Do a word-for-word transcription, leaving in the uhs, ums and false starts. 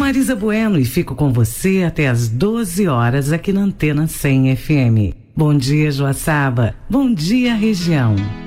Marisa Bueno e fico com você até às doze horas aqui na Antena cem F M. Bom dia, Joaçaba. Bom dia, região.